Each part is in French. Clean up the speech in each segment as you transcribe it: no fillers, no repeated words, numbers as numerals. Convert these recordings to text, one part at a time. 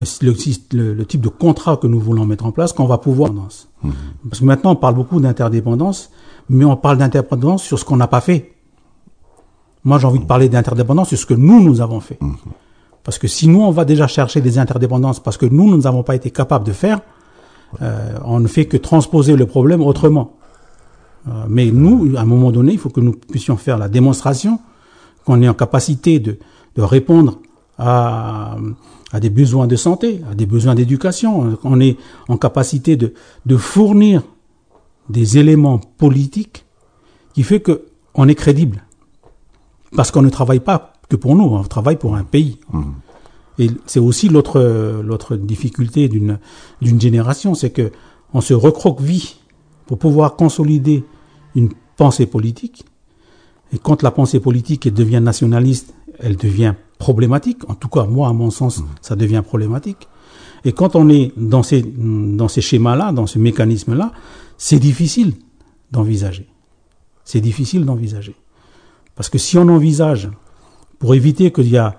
le type de contrat que nous voulons mettre en place, qu'on va pouvoir... Parce que maintenant, on parle beaucoup d'interdépendance, mais on parle d'interdépendance sur ce qu'on n'a pas fait. Moi, j'ai envie de parler d'interdépendance sur ce que nous avons fait. Parce que si nous, on va déjà chercher des interdépendances parce que nous n'avons pas été capables de faire, on ne fait que transposer le problème autrement. Mais nous, à un moment donné, il faut que nous puissions faire la démonstration qu'on est en capacité de répondre à des besoins de santé, à des besoins d'éducation. On est en capacité de fournir des éléments politiques qui fait que on est crédible. Parce qu'on ne travaille pas que pour nous, on travaille pour un pays. Et c'est aussi l'autre difficulté d'une génération, c'est que on se recroqueville pour pouvoir consolider une pensée politique. Et quand la pensée politique devient nationaliste, elle devient problématique. En tout cas, moi, à mon sens, ça devient problématique. Et quand on est dans ces schémas-là, dans ce mécanisme-là, c'est difficile d'envisager. C'est difficile d'envisager. Parce que si on envisage, pour éviter qu'il y a...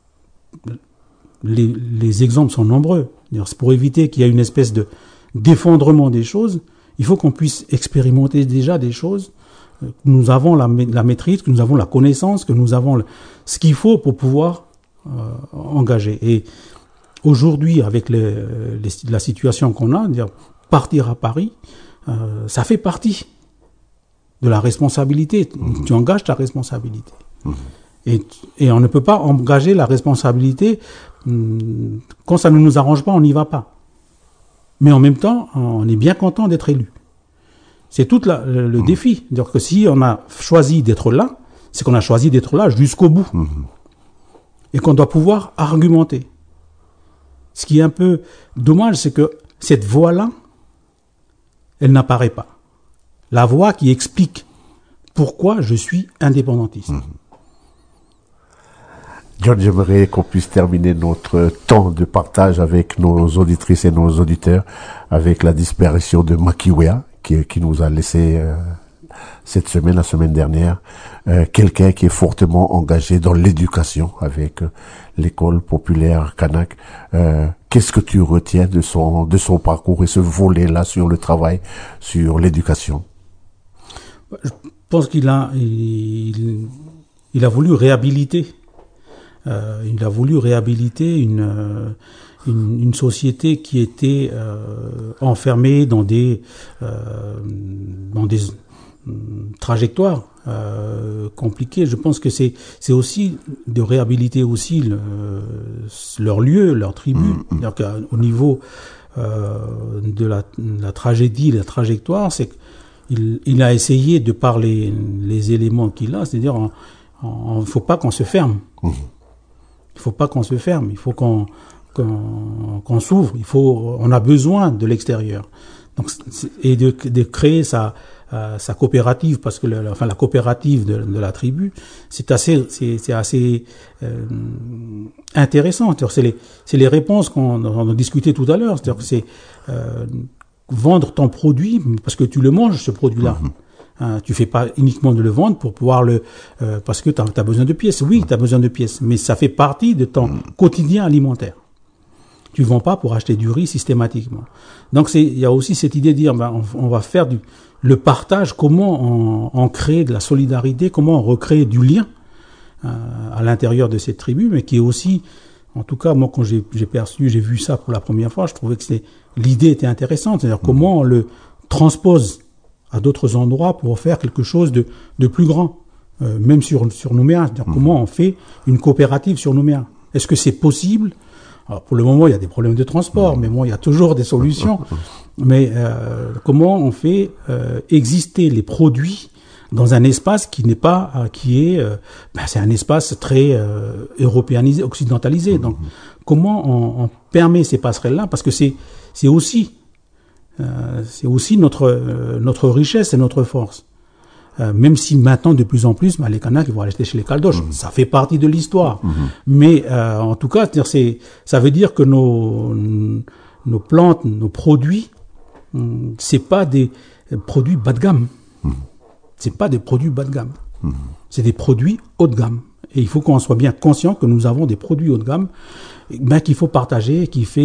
Les exemples sont nombreux. C'est pour éviter qu'il y ait une espèce d'effondrement des choses, il faut qu'on puisse expérimenter déjà des choses, que nous avons la maîtrise, que nous avons la connaissance, que nous avons ce qu'il faut pour pouvoir engager. Et aujourd'hui, avec la situation qu'on a, partir à Paris, ça fait partie de la responsabilité. Tu engages ta responsabilité. Et on ne peut pas engager la responsabilité quand ça ne nous arrange pas, on n'y va pas. Mais en même temps, on est bien content d'être élu. C'est tout le défi. C'est-à-dire que si on a choisi d'être là, c'est qu'on a choisi d'être là jusqu'au bout. Et qu'on doit pouvoir argumenter. Ce qui est un peu dommage, c'est que cette voix-là, elle n'apparaît pas. La voix qui explique pourquoi je suis indépendantiste. John, j'aimerais qu'on puisse terminer notre temps de partage avec nos auditrices et nos auditeurs avec la disparition de Macky Ouéa, qui nous a laissé la semaine dernière, quelqu'un qui est fortement engagé dans l'éducation avec l'école populaire Kanak. Qu'est-ce que tu retiens de son parcours et ce volet-là sur le travail, sur l'éducation? Je pense qu'il a voulu réhabiliter. Il a voulu réhabiliter une société qui était enfermée dans des trajectoires compliquées. Je pense que c'est aussi de réhabiliter aussi leur lieu, leur tribu. C'est-à-dire qu'au niveau de la tragédie, la trajectoire, c'est qu'il a essayé de par les éléments qu'il a, c'est-à-dire il ne faut pas qu'on se ferme. Il ne faut pas qu'on se ferme, il faut qu'on s'ouvre, on a besoin de l'extérieur. Donc, et de créer sa coopérative, parce que la coopérative de la tribu, c'est assez intéressant. C'est les réponses qu'on a discuté tout à l'heure. C'est-à-dire que c'est vendre ton produit parce que tu le manges, ce produit-là. Tu fais pas uniquement de le vendre pour pouvoir parce que t'as besoin de pièces. Oui, t'as besoin de pièces, mais ça fait partie de ton quotidien alimentaire. Tu vends pas pour acheter du riz systématiquement. Donc il y a aussi cette idée de dire, on va faire le partage, comment on crée de la solidarité, comment on recrée du lien à l'intérieur de cette tribu, mais qui est aussi, en tout cas, moi quand j'ai vu ça pour la première fois, je trouvais que l'idée était intéressante. C'est-à-dire comment on le transpose à d'autres endroits pour faire quelque chose de plus grand, même sur Nouméa. C'est-à-dire comment on fait une coopérative sur Nouméa. Est-ce que c'est possible? Alors pour le moment, il y a des problèmes de transport, mais bon, il y a toujours des solutions. Mais comment on fait exister les produits dans un espace qui n'est pas, c'est un espace très européanisé, occidentalisé. Donc comment on permet ces passerelles-là? Parce que c'est aussi notre richesse et notre force. Même si maintenant, de plus en plus, les Kanaks vont acheter chez les Caldoches. Ça fait partie de l'histoire. Mais en tout cas, ça veut dire que nos plantes, nos produits, c'est pas des produits bas de gamme. C'est pas des produits bas de gamme. C'est des produits haut de gamme. Et il faut qu'on soit bien conscient que nous avons des produits haut de gamme qu'il faut partager,